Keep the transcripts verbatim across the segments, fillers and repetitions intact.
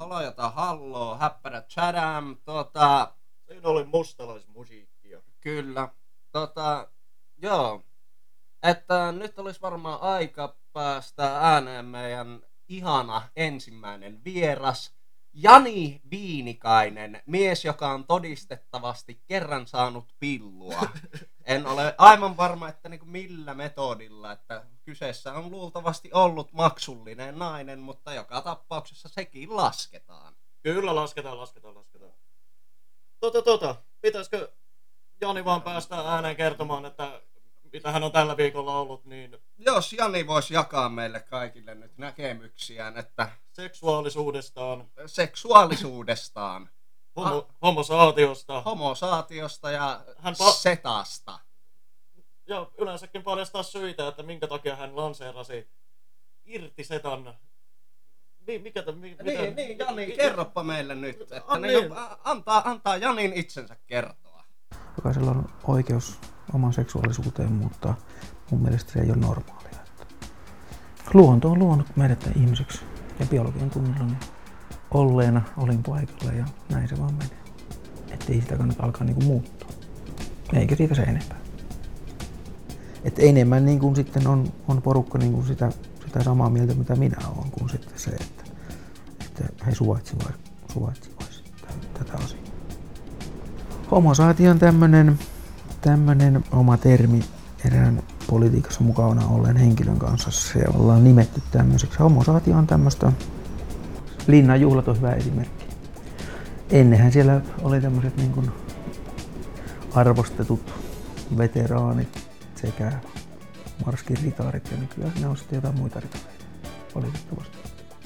molo, jota halloo, häppärä chadam, tota... Siinä oli mustalaismusiikkia. Kyllä, tota, joo, että nyt olisi varmaan aika päästä ääneen meidän ihana ensimmäinen vieras, Jani Viinikainen, mies, joka on todistettavasti kerran saanut pillua. En ole aivan varma, että niin kuin millä metodilla, että kyseessä on luultavasti ollut maksullinen nainen, mutta joka tapauksessa sekin lasketaan. Kyllä lasketaan, lasketaan, lasketaan. Tota, tota, pitäisikö Jani vaan päästä ääneen kertomaan, että mitä hän on tällä viikolla ollut, niin... Jos Jani voisi jakaa meille kaikille nyt näkemyksiään, että... Seksuaalisuudestaan. Seksuaalisuudestaan. Homo, homosaatiosta. Homosaatiosta ja hän pa- setasta. Ja yleensäkin paljastaa syitä, että minkä takia hän lanseerasi irti setan. Mi- mikä t- mi- niin, mitä? niin, Jani, kerropa meille nyt, että An, ne niin. antaa, antaa Janin itsensä kertoa. Jokaisella on oikeus oman seksuaalisuuteen, mutta mun mielestä se ei ole normaalia. Luonto on luonut meidät ihmiseksi ja biologian tunnilla olleena olin paikalla ja näin se vaan menee. Että ei sitä kannata alkaa niinku muuttaa. Eikä siitä se enempää. Et enemmän niin kuin sitten on, on porukka niin kuin sitä, sitä samaa mieltä mitä minä olen, kuin sitten se, että, että he suvaitsevat, suvaitsevat tätä asiaa. Homosaatio on tämmönen, tämmönen oma termi erään politiikassa mukana olleen henkilön kanssa. Se ollaan nimetty tämmöiseksi. Homosaatio on tämmöistä. Linnan juhlat on hyvä esimerkki. Ennenhän siellä oli tämmöiset niin kuin arvostetut veteraanit sekä marskin ritaarit ja nykyään ne on sitten jotain muita ritaareita. Valitettavasti.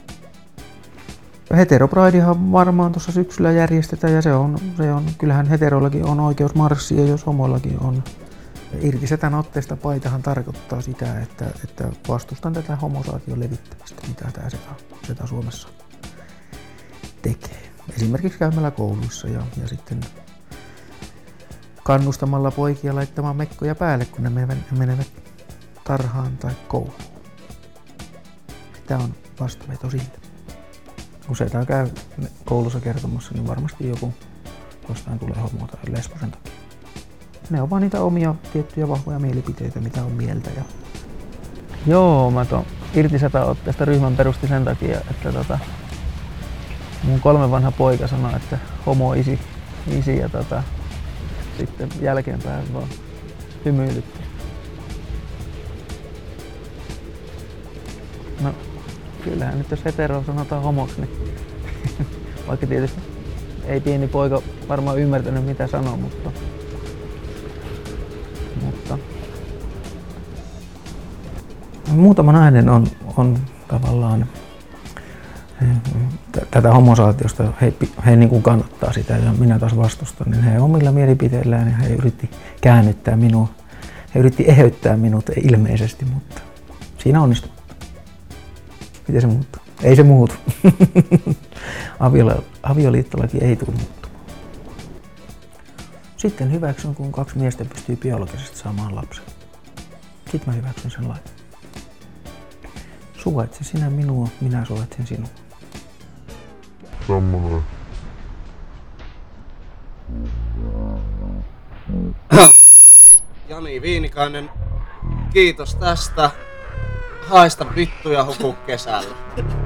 Heteropridehan varmaan tuossa syksyllä järjestetään ja se on, se on, kyllähän heteroillakin on oikeus marssia, jos homoillakin on. Irti setän otteesta paitahan tarkoittaa sitä, että, että vastustan tätä homosaation levittämistä, mitä tämä seta, seta Suomessa tekee. Esimerkiksi käymällä kouluissa ja, ja sitten kannustamalla poikia laittamaan mekkoja päälle, kun ne menevät, menevät tarhaan tai kouluun. Tämä on vastaveto siitä. Kun seta käy koulussa kertomassa, niin varmasti joku jostain tulee homoa tai lesbosen takia. Ne on vaan niitä omia tiettyjä vahvoja mielipiteitä, mitä on mieltä. Ja... Joo, mä tuon irtisetaotteesta ryhmän perusti sen takia, että tota, mun kolme vanha poika sanoi, että homo isi, isi ja tota, sitten jälkeenpäin vaan hymyilytti. No, kyllähän nyt jos hetero sanotaan homoksi, niin vaikka tietysti ei pieni poika varmaan ymmärtänyt mitä sanoo, mutta Mutta muutama nainen on, on tavallaan t- tätä homosaatiosta, he, he niin kuin kannattaa sitä ja minä taas vastustan, niin he omilla mielipiteillään ja he yritti käännyttää minua, he yritti eheyttää minut ilmeisesti, mutta siinä onnistui. Miten se muuttuu? Ei se muutu. Avioliittolaki ei tule muuttumaan. Sitten hyväksyn, kun kaksi miestä pystyy biologisesti saamaan lapsen. Sitten mä hyväksyn sen lain. Suvaitse sinä minua, minä suvaitsen sinua. Semmoinen. Jani Viinikainen, kiitos tästä. Haista vittuja huku kesällä.